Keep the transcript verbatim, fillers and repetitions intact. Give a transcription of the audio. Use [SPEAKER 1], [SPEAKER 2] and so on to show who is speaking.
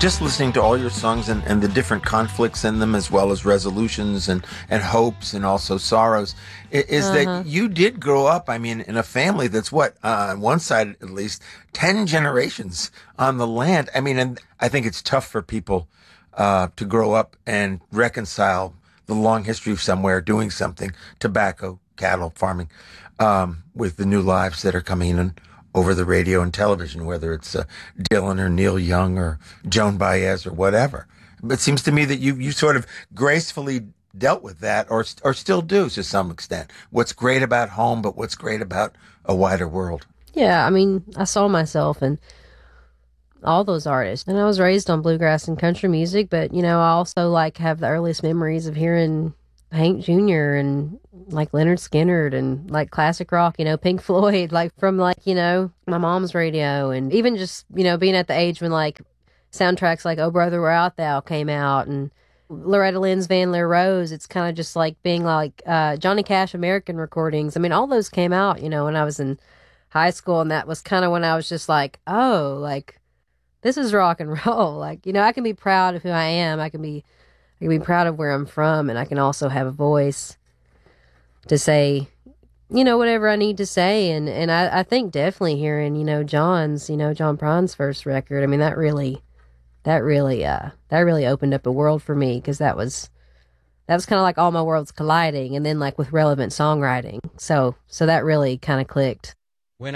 [SPEAKER 1] just listening to all your songs and, and the different conflicts in them, as well as resolutions and, and hopes and also sorrows, is uh-huh. that you did grow up, I mean, in a family that's what, uh, on one side at least, ten generations on the land. I mean, and I think it's tough for people uh, to grow up and reconcile the long history of somewhere doing something, tobacco, cattle, farming, um, with the new lives that are coming in over the radio and television, whether it's uh, Dylan or Neil Young or Joan Baez or whatever. But it seems to me that you you sort of gracefully dealt with that, or or still do to some extent. What's great about home, but what's great about a wider world.
[SPEAKER 2] Yeah, I mean, I saw myself in all those artists, and I was raised on bluegrass and country music. But you know, I also like have the earliest memories of hearing Hank Junior and like Leonard Skinner and like classic rock, you know, Pink Floyd, like from like, you know, my mom's radio, and even just, you know, being at the age when like soundtracks like Oh Brother Where Art Thou came out, and Loretta Lynn's Van Lear Rose. It's kind of just like being like uh, Johnny Cash American recordings. I mean, all those came out, you know, when I was in high school, and that was kind of when I was just like, oh, like this is rock and roll. Like, you know, I can be proud of who I am. I can be I can be proud of where I'm from, and I can also have a voice to say, you know, whatever I need to say. And, and I, I think definitely hearing, you know, John's, you know, John Prine's first record, I mean, that really, that really, uh, that really opened up a world for me, because that was, that was kind of like all my worlds colliding, and then like with relevant songwriting. So, so that really kind of clicked.